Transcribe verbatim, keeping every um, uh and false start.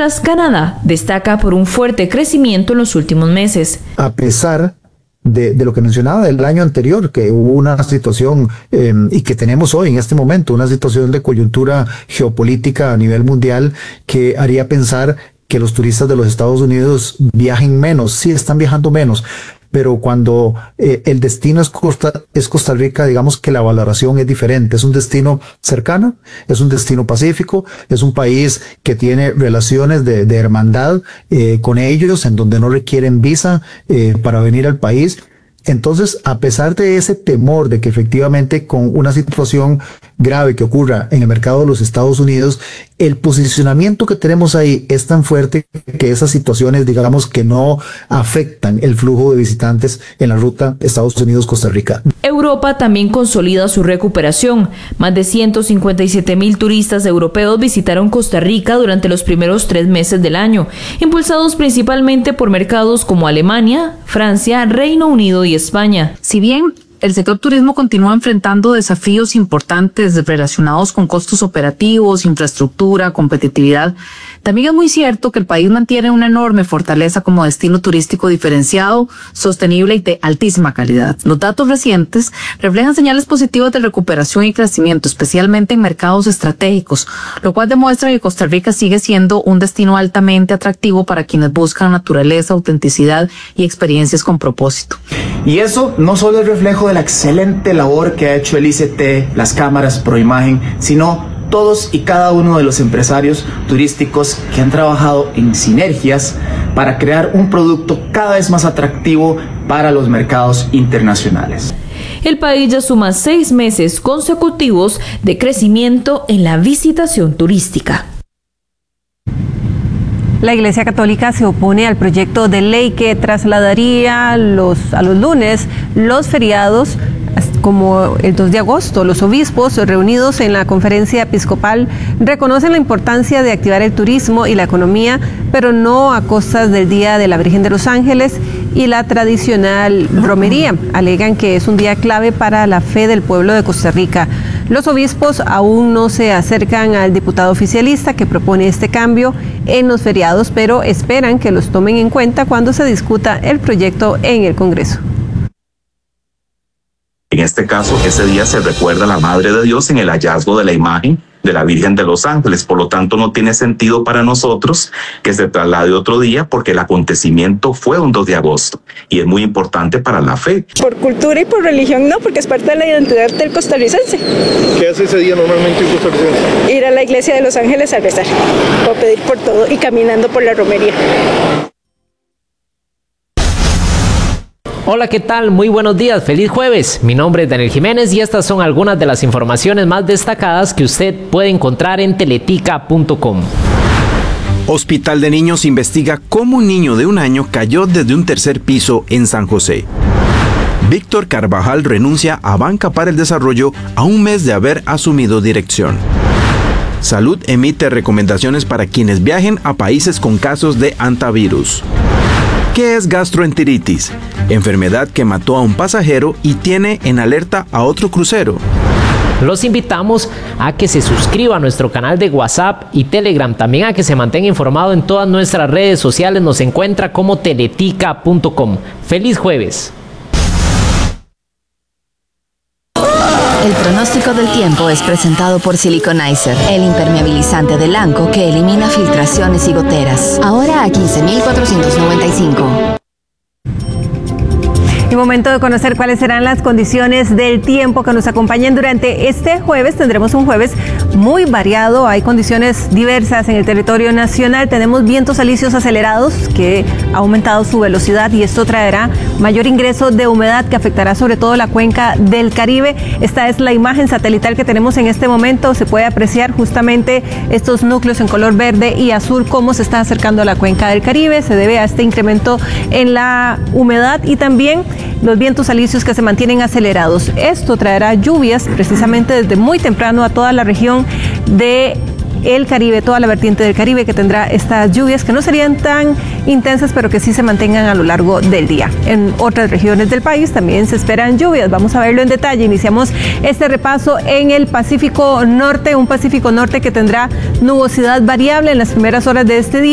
mientras Canadá destaca por un fuerte crecimiento en los últimos meses. A pesar De, de lo que mencionaba del año anterior, que hubo una situación eh, y que tenemos hoy en este momento, una situación de coyuntura geopolítica a nivel mundial que haría pensar que los turistas de los Estados Unidos viajen menos. Sí, están viajando menos, pero cuando eh, el destino es Costa, es Costa Rica, digamos que la valoración es diferente. Es un destino cercano, es un destino pacífico, es un país que tiene relaciones de, de hermandad eh, con ellos, en donde no requieren visa eh, para venir al país. Entonces, a pesar de ese temor de que efectivamente con una situación grave que ocurra en el mercado de los Estados Unidos, el posicionamiento que tenemos ahí es tan fuerte que esas situaciones, digamos, que no afectan el flujo de visitantes en la ruta Estados Unidos-Costa Rica. Europa también consolida su recuperación. Más de ciento cincuenta y siete mil turistas europeos visitaron Costa Rica durante los primeros tres meses del año, impulsados principalmente por mercados como Alemania, Francia, Reino Unido y España. Si bien el sector turismo continúa enfrentando desafíos importantes relacionados con costos operativos, infraestructura, competitividad, también es muy cierto que el país mantiene una enorme fortaleza como destino turístico diferenciado, sostenible y de altísima calidad. Los datos recientes reflejan señales positivas de recuperación y crecimiento, especialmente en mercados estratégicos, lo cual demuestra que Costa Rica sigue siendo un destino altamente atractivo para quienes buscan naturaleza, autenticidad y experiencias con propósito. Y eso no solo es reflejo de la excelente labor que ha hecho el I C T, las cámaras Proimagen, sino todos y cada uno de los empresarios turísticos que han trabajado en sinergias para crear un producto cada vez más atractivo para los mercados internacionales. El país ya suma seis meses consecutivos de crecimiento en la visitación turística. La Iglesia Católica se opone al proyecto de ley que trasladaría los, a los lunes los feriados como el dos de agosto. Los obispos reunidos en la conferencia episcopal reconocen la importancia de activar el turismo y la economía, pero no a costas del Día de la Virgen de los Ángeles y la tradicional romería. Alegan que es un día clave para la fe del pueblo de Costa Rica. Los obispos aún no se acercan al diputado oficialista que propone este cambio en los feriados, pero esperan que los tomen en cuenta cuando se discuta el proyecto en el Congreso. En este caso, ese día se recuerda a la Madre de Dios en el hallazgo de la imagen de la Virgen de los Ángeles. Por lo tanto, no tiene sentido para nosotros que se traslade otro día porque el acontecimiento fue un dos de agosto y es muy importante para la fe. Por cultura y por religión no, porque es parte de la identidad del costarricense. ¿Qué hace ese día normalmente en costarricense? Ir a la iglesia de los Ángeles a rezar, o pedir por todo y caminando por la romería. Hola, ¿qué tal? Muy buenos días, feliz jueves. Mi nombre es Daniel Jiménez y estas son algunas de las informaciones más destacadas que usted puede encontrar en teletica punto com. Hospital de Niños investiga cómo un niño de un año cayó desde un tercer piso en San José. Víctor Carvajal renuncia a Banca para el Desarrollo a un mes de haber asumido dirección. Salud emite recomendaciones para quienes viajen a países con casos de hantavirus. ¿Qué es gastroenteritis? Enfermedad que mató a un pasajero y tiene en alerta a otro crucero. Los invitamos a que se suscriba a nuestro canal de WhatsApp y Telegram, también a que se mantenga informado en todas nuestras redes sociales. Nos encuentra como teletica punto com. ¡Feliz jueves! El pronóstico del tiempo es presentado por Siliconizer, el impermeabilizante de Lanco que elimina filtraciones y goteras. Ahora a quince mil cuatrocientos noventa y cinco. Y momento de conocer cuáles serán las condiciones del tiempo que nos acompañan durante este jueves. Tendremos un jueves muy variado, hay condiciones diversas en el territorio nacional. Tenemos vientos alisios acelerados que ha aumentado su velocidad y esto traerá mayor ingreso de humedad que afectará sobre todo la cuenca del Caribe. Esta es la imagen satelital que tenemos en este momento. Se puede apreciar justamente estos núcleos en color verde y azul cómo se está acercando a la cuenca del Caribe. Se debe a este incremento en la humedad y también los vientos alisios que se mantienen acelerados. Esto traerá lluvias precisamente desde muy temprano a toda la región de el Caribe, toda la vertiente del Caribe que tendrá estas lluvias que no serían tan intensas, pero que sí se mantengan a lo largo del día. En otras regiones del país también se esperan lluvias. Vamos a verlo en detalle. Iniciamos este repaso en el Pacífico Norte, un Pacífico Norte que tendrá nubosidad variable en las primeras horas de este día.